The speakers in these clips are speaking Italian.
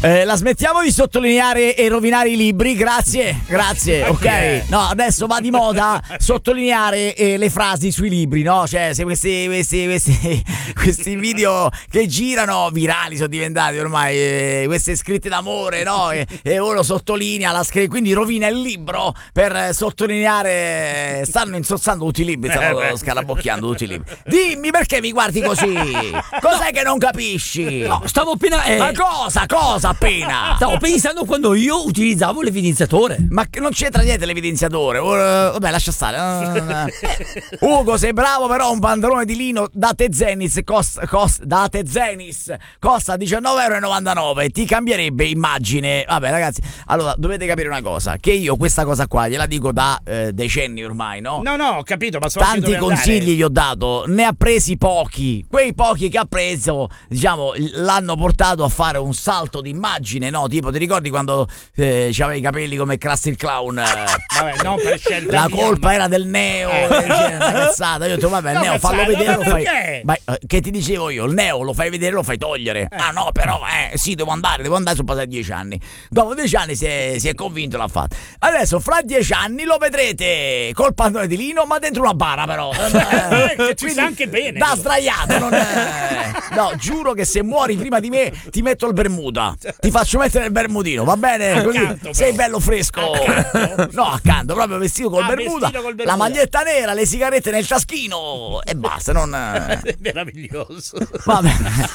La smettiamo di sottolineare e rovinare i libri, grazie, ok. No, adesso va di moda sottolineare le frasi sui libri, no? Cioè, se questi video che girano virali sono diventati ormai, queste scritte d'amore, no? E uno sottolinea quindi rovina il libro per sottolineare. Stanno insozzando tutti i libri, stanno scarabocchiando tutti i libri. Dimmi perché mi guardi così? Cos'è che non capisci? No, stavo appena. Ma cosa appena? Stavo pensando quando io utilizzavo l'evidenziatore. Ma non c'entra niente l'evidenziatore. Vabbè, lascia stare. Ugo, sei bravo, però un pantalone di lino da Tezenis costa €19,99. Ti cambierebbe immagine. Vabbè, ragazzi, allora dovete capire una cosa: che io questa cosa qua gliela dico da decenni ormai, no? No, ho capito, ma so tanti consigli gli ho dato, ne ha presi pochi. Quei pochi che ha preso, diciamo, l'hanno portato a fare un salto d'immagine, no? Tipo, ti ricordi quando c'aveva i capelli come Krusty il Clown? Vabbè, no, per scelta la mia, colpa era del neo, una cazzata. Io ho detto, vabbè, il neo fallo vedere, lo fai. Ma, che ti dicevo io, il neo lo fai vedere, lo fai togliere. Ah no, però sì, devo andare, sono passati 10 anni. Dopo 10 anni si è convinto, l'ha fatto. Adesso fra 10 anni lo vedrete col pantalone di lino, ma dentro una bara, però. Ci sta anche bene. Da sdraiato, non no, giuro che se muori prima di me ti metto il bermuda. Ti faccio mettere il bermudino, va bene? Così accanto, sei bello fresco. No, accanto, proprio vestito col bermuda, la maglietta nera, le sigarette nel taschino e basta, non meraviglioso. Vabbè.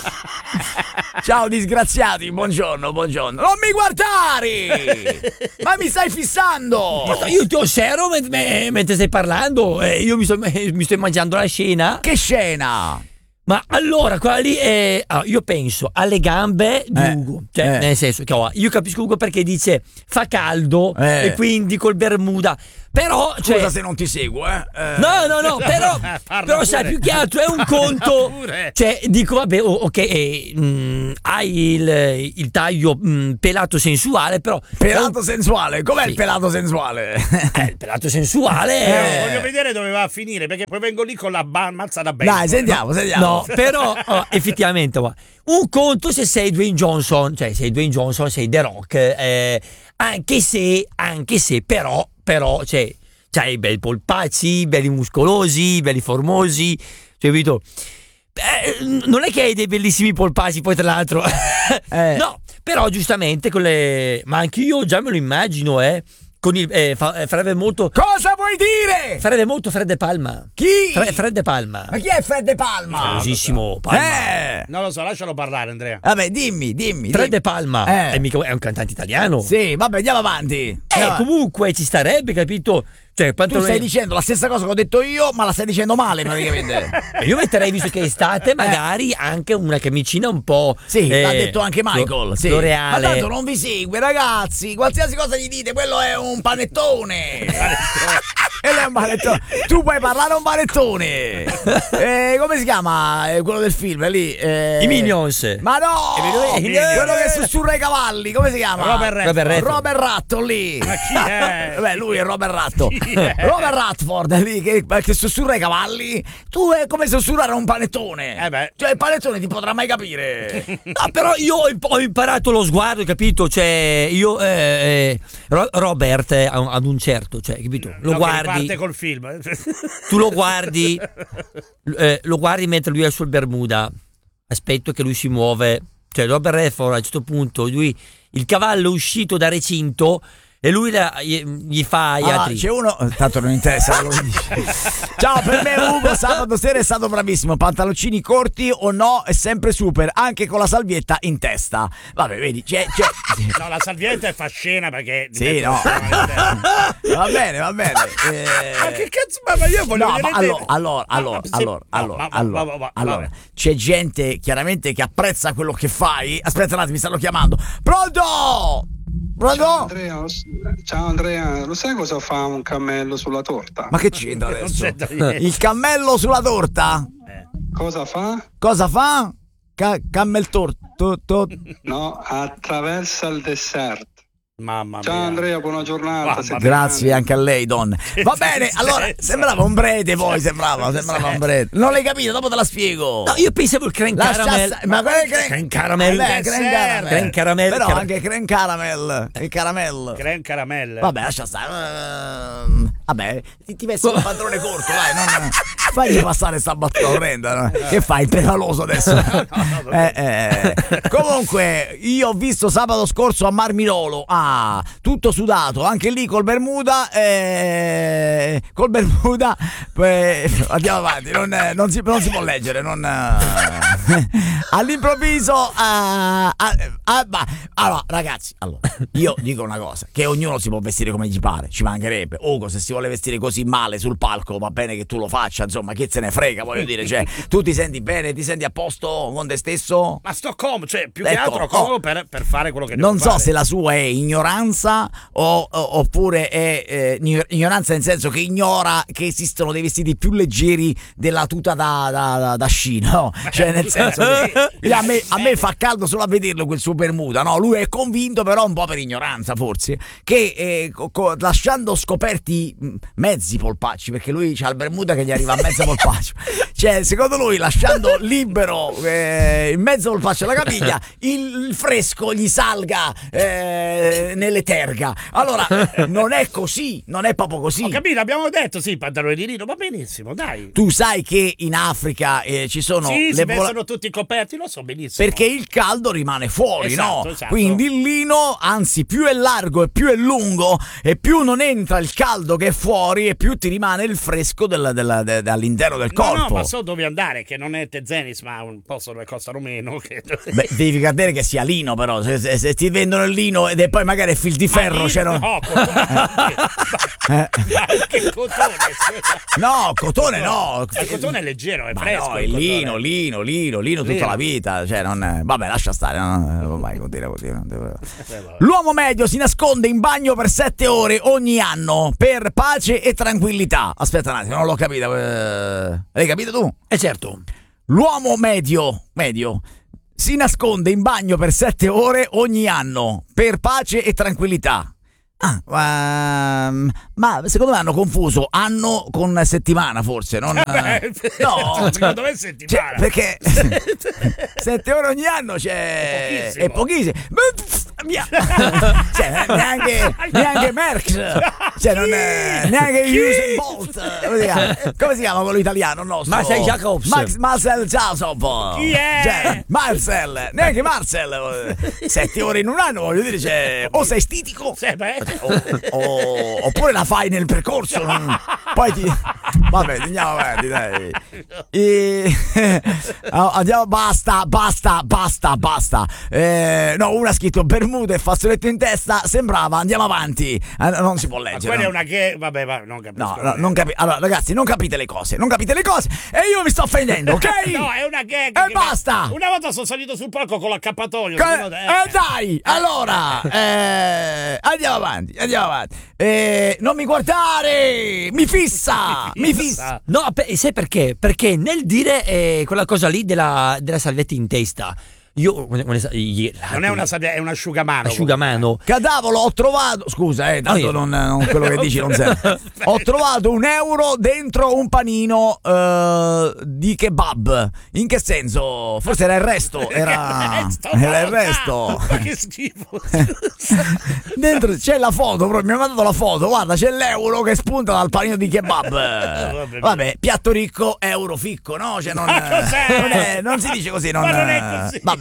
Ciao disgraziati, buongiorno. Non mi guardare! Ma mi stai fissando! Io ti osservo mentre stai parlando, io mi sto immaginando la scena. Che scena? Ma allora, quella lì è. Io penso alle gambe di Ugo. Cioè, nel senso che io capisco Ugo perché dice fa caldo e quindi col bermuda. Però. Scusa se non ti seguo, No, però sai, più che altro è un conto. Cioè, dico, vabbè, ok, hai il taglio pelato sensuale, però. Pelato sensuale? Com'è il pelato sensuale? Il pelato sensuale. Voglio vedere dove va a finire, perché poi vengo lì con la mazza da baseball. Dai, sentiamo. No, però effettivamente un conto se sei Dwayne Johnson, sei The Rock, anche se però c'hai belli polpacci, belli muscolosi, belli formosi, capito? Non è che hai dei bellissimi polpacci poi tra l'altro. No, però giustamente ma anche io già me lo immagino, con farebbe molto. Cosa vuoi dire? Farebbe molto Fred De Palma. Chi? Fred De Palma. Ma chi è Fred De Palma? Famosissimo Palma. Non lo so, lascialo parlare, Andrea. Vabbè, dimmi. Fred De Palma è un cantante italiano. Sì, vabbè, andiamo avanti. Comunque ci starebbe, capito? Cioè, tu stai dicendo la stessa cosa che ho detto io, ma la stai dicendo male praticamente. Io metterei, visto che è estate, magari anche una camicina un po'. Sì, l'ha detto anche Michael. Sì. L'Oreale. Ma tanto non vi segue, ragazzi. Qualsiasi cosa gli dite, quello è un panettone. Quello è un panettone. Tu puoi parlare a un panettone. Come si chiama quello del film lì? I Minions. Ma no! Quello che sussurra i cavalli, come si chiama? Robert Ratto lì. Ma chi è? Beh, lui è Robert Ratto. Robert Radford lì che sussurra i cavalli. Tu è come sussurrare un panettone. Cioè il panettone ti potrà mai capire. No, però io ho imparato lo sguardo, capito? Cioè io Robert ad un certo, cioè, capito? Lo guardi. Parte col film. Tu lo guardi mentre lui è sul bermuda. Aspetto che lui si muove. Cioè Robert Redford a un certo punto, lui, il cavallo è uscito da recinto e lui gli fa gli altri. C'è uno, tanto non interessa quello che dice. Ciao, per me Ugo sabato sera è stato bravissimo. Pantaloncini corti o no è sempre super, anche con la salvietta in testa. Vabbè, vedi, c'è. No, la salvietta è fa scena perché sì, no. Va bene. Ma che cazzo, ma io voglio vedere. Allora, c'è gente chiaramente che apprezza quello che fai. Aspetta un attimo, mi stanno chiamando. Pronto? Ciao Andrea, lo sai cosa fa un cammello sulla torta? Ma che c'entra adesso? Il cammello sulla torta? Cosa fa? Cammeltorto? No, attraversa il dessert. Mamma Ciao mia. Andrea, buona giornata. Mamma Grazie anche a lei, Don. Va bene, allora tristezza. sembrava un prete, poi sembrava un prete. Non l'hai capito, dopo te la spiego. No, io pensavo il creme caramel. Ma qual è il creme caramel? Creme caramel. Però anche creme caramel. Il caramello. Creme caramelle. Vabbè, lascia stare. Vabbè, ti vesti un padrone corto, dai, non fagli passare sta battuta orrenda. No? Che fai, il pedaloso adesso? Comunque, io ho visto sabato scorso a Marmirolo, tutto sudato, anche lì col Bermuda, andiamo avanti, non si può leggere, all'improvviso, allora ragazzi, io dico una cosa, che ognuno si può vestire come gli pare, ci mancherebbe. Ugo, se si vuole vestire così male sul palco, va bene che tu lo faccia, insomma, chi se ne frega, voglio dire, cioè, tu ti senti bene, ti senti a posto con te stesso? Ma sto comodo, cioè più che Ecco, altro comodo per fare quello che devo non so fare. se la sua è ignoranza oppure è ignoranza nel senso che ignora che esistono dei vestiti più leggeri della tuta da sci, no? Cioè nel senso che a me fa caldo solo a vederlo quel suo Bermuda, no? Lui è convinto, però un po' per ignoranza forse, che lasciando scoperti mezzi polpacci, perché lui c'ha il Bermuda che gli arriva a mezzo polpaccio, cioè secondo lui lasciando libero in mezzo polpaccio alla caviglia il fresco gli salga nelle terga. Allora non è così, non è proprio così. Ho capito, abbiamo detto sì, pantaloni di lino, va benissimo, dai. Tu sai che in Africa ci sono Sì, le si vestono tutti coperti, lo so benissimo. perché il caldo rimane fuori, Esatto, no? esatto. Quindi il lino, anzi, più è largo e più è lungo e più non entra il caldo che è fuori e più ti rimane il fresco all'interno del corpo. No, ma so dove andare, che non è Tezenis, ma un posto dove costano meno. Beh, devi capire che sia lino, però. Se ti vendono il lino ed è poi magari è fil di ferro, lì, cioè non... no, che cotone. No, cotone no. Il cotone è leggero, è Ma fresco. no, è il lino tutta Lino. la vita, cioè non... Vabbè, lascia stare, vai, continua. L'uomo medio si nasconde in bagno per 7 ore ogni anno per pace e tranquillità. Aspetta un attimo, non l'ho capito. L'hai capito tu? Certo. L'uomo medio si nasconde in bagno per 7 ore ogni anno per pace e tranquillità. Ma secondo me hanno confuso anno con settimana, forse, non... No, secondo me è settimana. Cioè, perché 7 ore ogni anno è pochissimo. Cioè, neanche Merckx, cioè non neanche Usain Bolt. Come si chiama quello italiano nostro? Marcel Jacobs. Marcel Jacobs. Chi è? Cioè, Marcel, neanche Marcel. 7 ore in un anno, voglio dire, cioè, o sei stitico oppure la fai nel percorso, poi ti... Vabbè, andiamo avanti, dai. Andiamo, basta. No, uno ha scritto Bermuda e fazzoletto in testa, sembrava, andiamo avanti. Non si può Ma leggere. quella è una che... Vabbè, non capisco. No, allora, ragazzi, non capite le cose e io mi sto offendendo, ok? No, è una gag. E basta. Una volta sono salito sul palco con l'accappatoio. Dai, allora, andiamo avanti. Non mi guardare, mi fissa. No, sai perché? Perché nel dire quella cosa lì della salvietta in testa, io non è una sabbia, è un asciugamano. Cadavolo, ho trovato, scusa, tanto non quello che dici non serve. Ho trovato €1 dentro un panino di kebab. In che senso? Forse era il resto, era il resto. Ma che schifo. Dentro c'è la foto, proprio mi ha mandato la foto, guarda, c'è l'euro che spunta dal panino di kebab. Vabbè, piatto ricco, euro ficco, no? Cioè non si dice così, Ma non è così. Vabbè,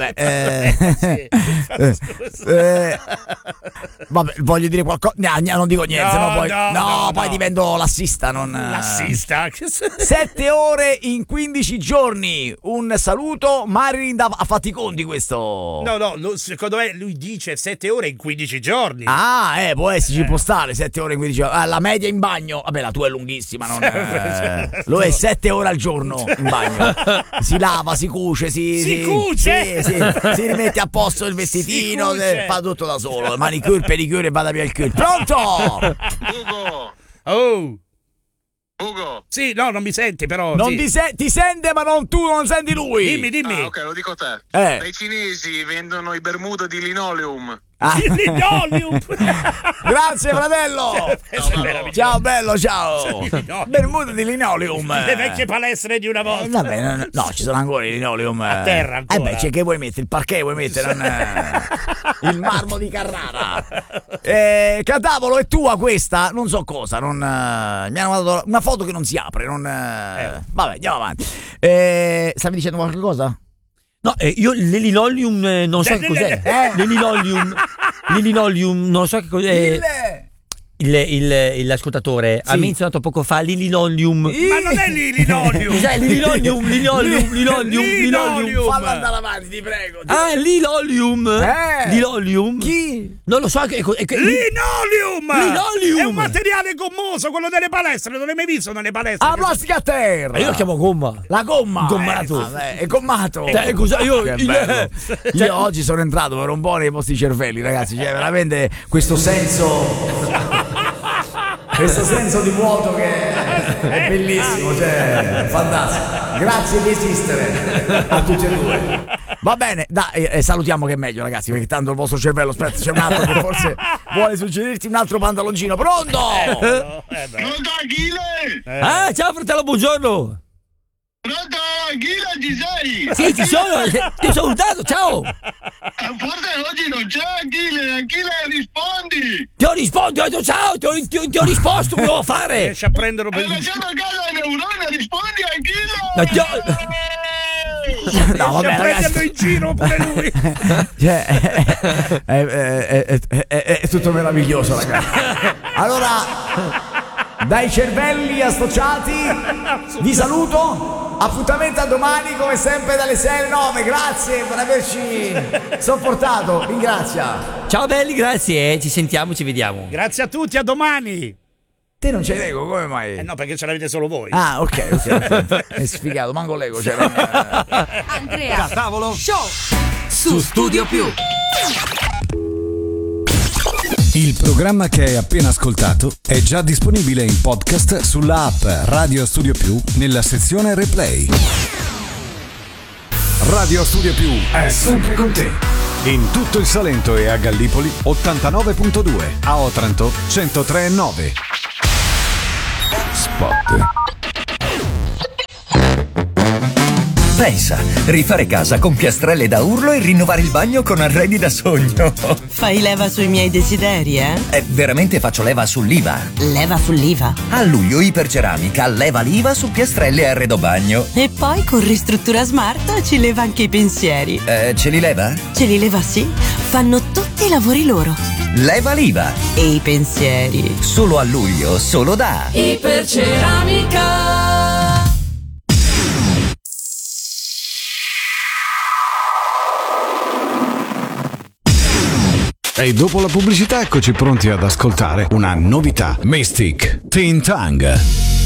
vabbè, voglio dire qualcosa. Non dico niente, poi divento lassista. Lassista? 7 ore in 15 giorni. Un saluto. Marilyn ha fatto i conti questo. No, secondo me lui dice 7 ore in 15 giorni. Può essere, ci può stare 7 ore in 15 giorni. La media in bagno, vabbè, la tua è lunghissima, lo è 7 ore al giorno in bagno. Si lava, si cuce, si cuce? Si rimette a posto il vestitino, fa tutto da solo. Manicure, pedicure e vada via il culo. Pronto? Ugo. Sì, no, non mi senti però. Ti sente, ma tu non senti lui. Dimmi. Ok, lo dico a te. Dai cinesi vendono i Bermuda di linoleum. Il linoleum. Grazie fratello. Ciao bello, ciao. Bermuda di linoleum. Le vecchie palestre di una volta. Vabbè, no, ci sono ancora i linoleum. A terra ancora. C'è che vuoi mettere? Il parquet vuoi mettere? Il marmo di Carrara. Catavolo, è tua questa? Non so cosa. Mi hanno dato una foto che non si apre. Vabbè, andiamo avanti. Stavi dicendo qualche cosa? No, io l'Elinolium non so che cos'è. L'Elinolium non so che cos'è. L'ascoltatore ha menzionato poco fa l'Elinolium. Ma non è l'Elinolium. Cos'è l'Elinolium? Fallo andare avanti, ti prego. L'Ilolium. Chi? Non lo so. Linoleum! È un materiale gommoso, quello delle palestre. Non l'hai mai visto nelle palestre? La plastica a terra. Ma io lo chiamo gomma. La gomma. Gommato. È gommato. Cosa io Io oggi sono entrato per un po' nei vostri cervelli, ragazzi. Cioè, veramente questo senso di vuoto che è bellissimo, cioè fantastico. Grazie di esistere a tutti e due. Va bene, dai, salutiamo che è meglio, ragazzi, perché tanto il vostro cervello, aspetta, c'è un altro che forse vuole suggerirti un altro pantaloncino. Pronto? Pronto Achille? Ciao fratello, buongiorno. Pronto Achille, ci sei? Sì, ci sono, ti ho salutato, ciao. Forse oggi non c'è Achille, rispondi. Ti ho risposto, ciao, ti ho risposto, che devo fare? Riesci a prenderlo per Hai lasciato a casa le neurone, rispondi Achille. No, vabbè, a prenderlo in giro pure lui. È tutto meraviglioso, ragazzi. Allora, dai cervelli associati vi saluto. Appuntamento a domani come sempre dalle 6 alle 9. Grazie per averci sopportato. Ringrazia. Ciao belli, grazie, ci sentiamo, ci vediamo. Grazie a tutti, a domani. Te non c'hai l'ego, come mai? No, perché ce l'avete solo voi. Ah, ok. È sfigato, manco l'ego c'era. Andrea Tavolo Show su Studio Più. Il programma che hai appena ascoltato è già disponibile in podcast sulla app Radio Studio Più nella sezione Replay. Radio Studio Più è sempre con te. In tutto il Salento e a Gallipoli 89.2, a Otranto 103.9. Spot. Pensa, rifare casa con piastrelle da urlo e rinnovare il bagno con arredi da sogno. Fai leva sui miei desideri, eh? Veramente faccio leva sull'IVA. Leva sull'IVA. A luglio Iperceramica leva l'IVA su piastrelle e arredo bagno. E poi con Ristruttura Smart ci leva anche i pensieri. Ce li leva? Ce li leva, sì. Fanno tutti i lavori loro. Leva l'IVA. E i pensieri. Solo a luglio, solo da Iperceramica. E dopo la pubblicità eccoci pronti ad ascoltare una novità. Mystic Teen Tongue.